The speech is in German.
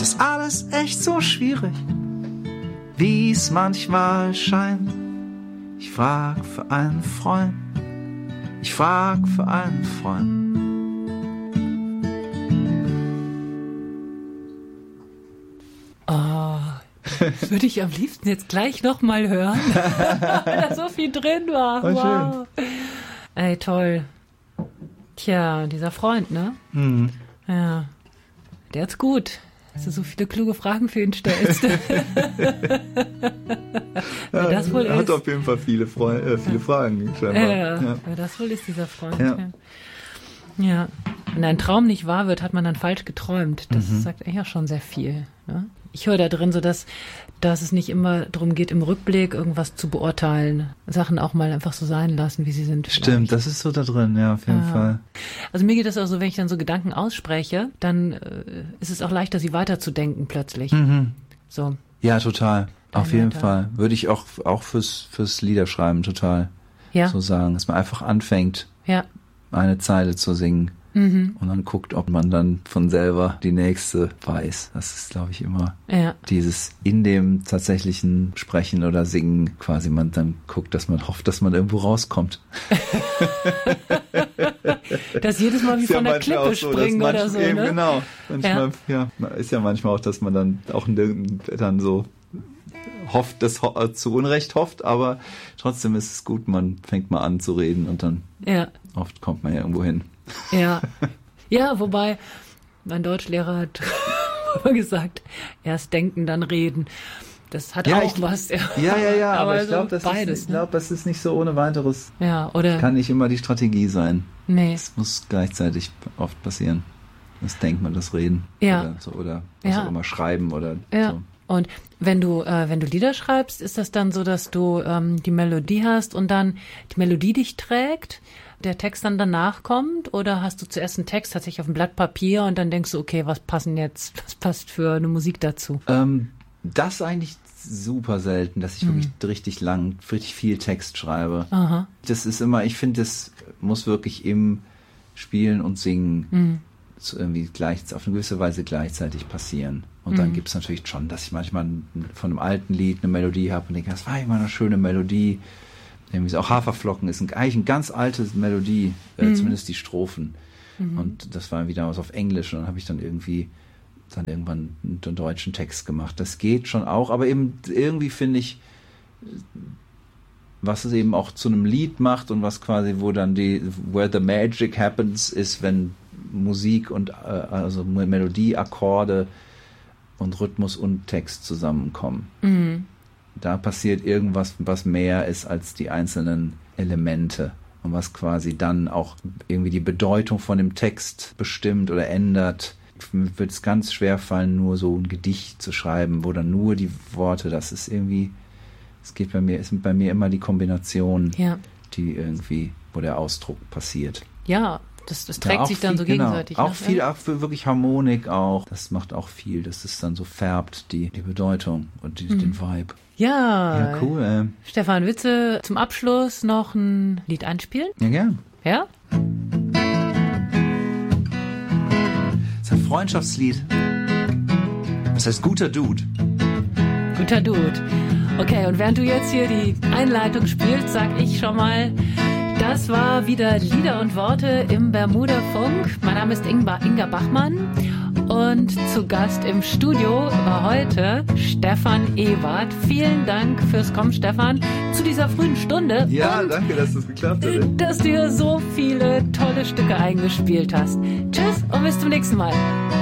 Ist alles echt so schwierig, wie es manchmal scheint? Ich frag für einen Freund, ich frag für einen Freund. Würde ich am liebsten jetzt gleich nochmal hören, weil da so viel drin war. Oh, wow. Ey, toll. Tja, dieser Freund, ne? Mhm. Ja, der hat's gut, dass du so viele kluge Fragen für ihn stellst. Wer das wohl er hat ist. auf jeden Fall viele Fragen. Ja, wer das wohl ist, dieser Freund. Ja. Wenn ein Traum nicht wahr wird, hat man dann falsch geträumt. Das sagt eigentlich auch schon sehr viel. Ne? Ich höre da drin so, dass es nicht immer darum geht, im Rückblick irgendwas zu beurteilen. Sachen auch mal einfach so sein lassen, wie sie sind. Vielleicht. Stimmt, das ist so da drin, ja, auf jeden Fall. Also mir geht das auch so, wenn ich dann so Gedanken ausspreche, dann ist es auch leichter, sie weiterzudenken plötzlich. Mhm. So. Ja, total. Auf jeden Fall. Würde ich auch fürs Liederschreiben total so sagen, dass man einfach anfängt, eine Zeile zu singen. Und dann guckt, ob man dann von selber die nächste weiß. Das ist, glaube ich, immer dieses in dem tatsächlichen Sprechen oder Singen quasi, man dann guckt, dass man hofft, dass man irgendwo rauskommt. Dass jedes Mal wie von der Klippe springen oder so, eben, ne? Genau. Manchmal, ist ja manchmal auch, dass man dann auch dann so hofft, das zu Unrecht hofft, aber trotzdem ist es gut, man fängt mal an zu reden und dann oft kommt man ja irgendwo hin. Ja, wobei mein Deutschlehrer hat gesagt, erst denken, dann reden. Das hat auch was. Ja, aber ich glaube, das ist nicht so ohne weiteres. Oder Kann nicht immer die Strategie sein. Nee. Es muss gleichzeitig oft passieren. Das Denken und das Reden. Oder was auch immer schreiben oder so. Und wenn du Lieder schreibst, ist das dann so, dass du die Melodie hast und dann die Melodie dich trägt, der Text dann danach kommt? Oder hast du zuerst einen Text tatsächlich auf ein Blatt Papier und dann denkst du, okay, was passt für eine Musik dazu? Das eigentlich super selten, dass ich wirklich richtig viel Text schreibe. Aha. Das ist immer, ich finde, das muss wirklich im Spielen und Singen so irgendwie auf eine gewisse Weise gleichzeitig passieren. Und dann gibt es natürlich schon, dass ich manchmal von einem alten Lied eine Melodie habe und denke, das war immer eine schöne Melodie. Irgendwie auch Haferflocken ist eigentlich eine ganz alte Melodie, zumindest die Strophen. Und das war wieder auf Englisch und dann habe ich dann irgendwann einen deutschen Text gemacht. Das geht schon auch, aber eben irgendwie finde ich, was es eben auch zu einem Lied macht und was quasi, wo dann where the magic happens, ist, wenn Musik und also Melodie, Akkorde und Rhythmus und Text zusammenkommen. Da passiert irgendwas, was mehr ist als die einzelnen Elemente und was quasi dann auch irgendwie die Bedeutung von dem Text bestimmt oder ändert. Mir wird es ganz schwer fallen, nur so ein Gedicht zu schreiben, wo dann nur die Worte, das ist irgendwie, ist bei mir immer die Kombination, die irgendwie, wo der Ausdruck passiert. Ja, das trägt sich dann so gegenseitig. Auch viel, auch für wirklich Harmonik auch. Das macht auch viel, dass es dann so färbt, die Bedeutung und den Vibe. Ja, cool. Stefan, willst du zum Abschluss noch ein Lied einspielen? Ja, gern. Ja? Das ist ein Freundschaftslied. Das heißt Guter Dude. Guter Dude. Okay, und während du jetzt hier die Einleitung spielst, sag ich schon mal, das war wieder Lieder und Worte im Bermuda-Funk. Mein Name ist Inga Bachmann und zu Gast im Studio war heute Stefan Ewart. Vielen Dank fürs Kommen, Stefan, zu dieser frühen Stunde. Ja, danke, dass das geklappt hat. Dass du so viele tolle Stücke eingespielt hast. Tschüss und bis zum nächsten Mal.